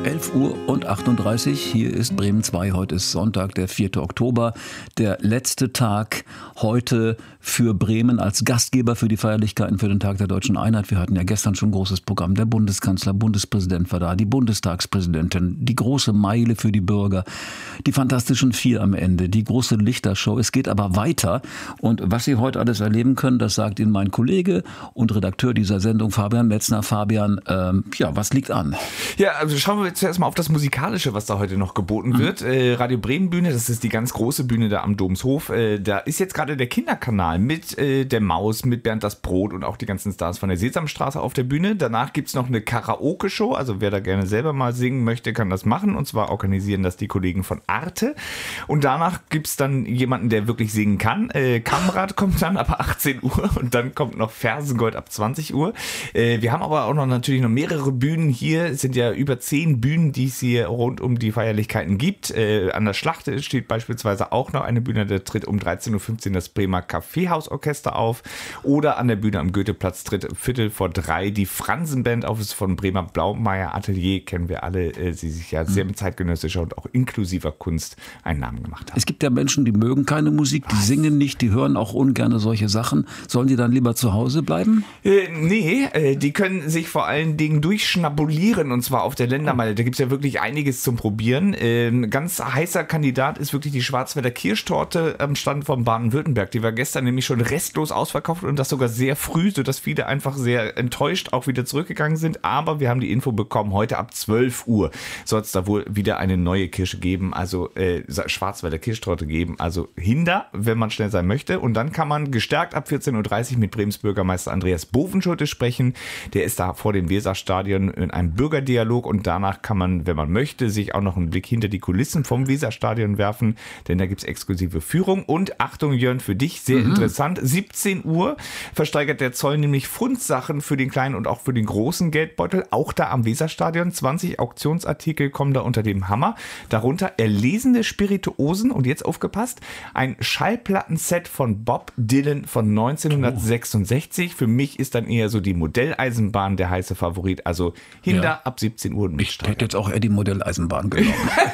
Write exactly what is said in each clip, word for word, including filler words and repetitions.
elf Uhr und achtunddreißig, hier ist Bremen zwei. Heute ist Sonntag, der vierte Oktober, der letzte Tag heute für Bremen als Gastgeber für die Feierlichkeiten für den Tag der Deutschen Einheit. Wir hatten ja gestern schon ein großes Programm. Der Bundeskanzler, Bundespräsident war da, die Bundestagspräsidentin, die große Meile für die Bürger, die Fantastischen Vier am Ende, die große Lichtershow. Es geht aber weiter. Und was Sie heute alles erleben können, das sagt Ihnen mein Kollege und Redakteur dieser Sendung, Fabian Metzner. Fabian, ähm, ja, was liegt an? Ja, also schauen wir zuerst mal auf das Musikalische, was da heute noch geboten wird. Mhm. Äh, Radio Bremen Bühne, das ist die ganz große Bühne da am Domshof. Äh, da ist jetzt gerade der Kinderkanal mit äh, der Maus, mit Bernd das Brot und auch die ganzen Stars von der Sesamstraße auf der Bühne. Danach gibt es noch eine Karaoke-Show, also wer da gerne selber mal singen möchte, kann das machen. Und zwar organisieren das die Kollegen von Arte. Und danach gibt es dann jemanden, der wirklich singen kann. Äh, Kamrat kommt dann ab achtzehn Uhr und dann kommt noch Fersengold ab zwanzig Uhr. Äh, wir haben aber auch noch natürlich noch mehrere Bühnen hier. Es sind ja über zehn Bühnen, die es hier rund um die Feierlichkeiten gibt. Äh, an der Schlachte steht beispielsweise auch noch eine Bühne, da tritt um dreizehn Uhr fünfzehn das Bremer Kaffeehausorchester auf. Oder an der Bühne am Goetheplatz tritt Viertel vor drei die Fransenband auf. Das ist von Bremer Blaumeier Atelier, kennen wir alle, äh, die sich ja sehr mit zeitgenössischer und auch inklusiver Kunst einen Namen gemacht haben. Es gibt ja Menschen, die mögen keine Musik, die Was? singen nicht, die hören auch ungern solche Sachen. Sollen die dann lieber zu Hause bleiben? Äh, nee, äh, die können sich vor allen Dingen durchschnabulieren, und zwar auf der Ländermeile. Da gibt es ja wirklich einiges zum Probieren. Äh, ein ganz heißer Kandidat ist wirklich die Schwarzwälder Kirschtorte am Stand von Baden-Württemberg. Die war gestern nämlich schon restlos ausverkauft und das sogar sehr früh, sodass viele einfach sehr enttäuscht auch wieder zurückgegangen sind. Aber wir haben die Info bekommen, heute ab zwölf Uhr soll es da wohl wieder eine neue Kirsche geben, also äh, Schwarzwälder Kirschtorte geben. Also Hinder, wenn man schnell sein möchte. Und dann kann man gestärkt ab vierzehn Uhr dreißig mit Brems Bürgermeister Andreas Bovenschulte sprechen. Der ist da vor dem Weserstadion in einem Bürgerdialog und danach kann man, wenn man möchte, sich auch noch einen Blick hinter die Kulissen vom Weserstadion werfen, denn da gibt es exklusive Führung. Und Achtung, Jörn, für dich sehr mhm. interessant, siebzehn Uhr versteigert der Zoll nämlich Fundsachen für den kleinen und auch für den großen Geldbeutel, auch da am Weserstadion. zwanzig Auktionsartikel kommen da unter dem Hammer, darunter erlesene Spirituosen und jetzt aufgepasst, ein Schallplattenset von Bob Dylan von neunzehnhundertsechsundsechzig. Oh. Für mich ist dann eher so die Modelleisenbahn der heiße Favorit, also Hinder ja. ab siebzehn Uhr. Ich hätte jetzt auch eher die Modelleisenbahn genommen.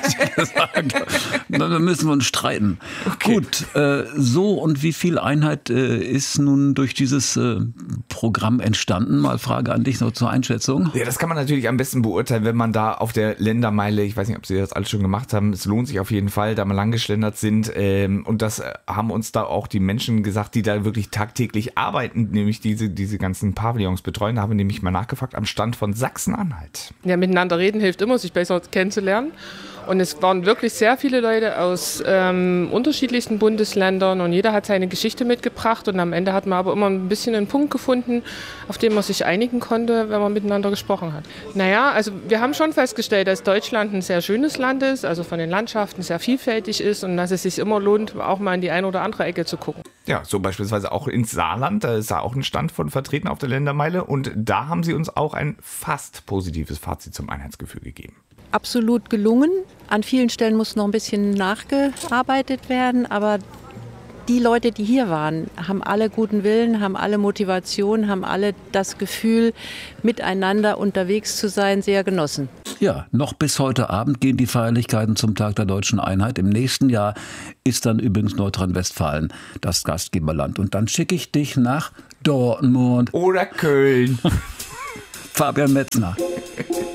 Dann müssen wir uns streiten. Okay. Gut, äh, so und wie viel Einheit äh, ist nun durch dieses äh, Programm entstanden? Mal Frage an dich noch zur Einschätzung. Ja, das kann man natürlich am besten beurteilen, wenn man da auf der Ländermeile, ich weiß nicht, ob Sie das alles schon gemacht haben, es lohnt sich auf jeden Fall, da mal langgeschlendert sind. Ähm, und das haben uns da auch die Menschen gesagt, die da wirklich tagtäglich arbeiten, nämlich diese, diese ganzen Pavillons betreuen. Da haben wir nämlich mal nachgefragt am Stand von Sachsen-Anhalt. Ja, miteinander reden hilft immer, sich besser kennenzulernen. Und es waren wirklich sehr viele Leute aus ähm, unterschiedlichsten Bundesländern und jeder hat seine Geschichte mitgebracht und am Ende hat man aber immer ein bisschen einen Punkt gefunden, auf den man sich einigen konnte, wenn man miteinander gesprochen hat. Naja, also wir haben schon festgestellt, dass Deutschland ein sehr schönes Land ist, also von den Landschaften sehr vielfältig ist und dass es sich immer lohnt, auch mal in die eine oder andere Ecke zu gucken. Ja, so beispielsweise auch ins Saarland, da ist da auch ein Stand von Vertreten auf der Ländermeile und da haben sie uns auch ein fast positives Fazit zum Einheitsgefühl gegeben. Absolut gelungen. An vielen Stellen muss noch ein bisschen nachgearbeitet werden, aber die Leute, die hier waren, haben alle guten Willen, haben alle Motivation, haben alle das Gefühl, miteinander unterwegs zu sein, sehr genossen. Ja, noch bis heute Abend gehen die Feierlichkeiten zum Tag der Deutschen Einheit. Im nächsten Jahr ist dann übrigens Nordrhein-Westfalen das Gastgeberland. Und dann schicke ich dich nach Dortmund. Oder Köln. Fabian Metzner.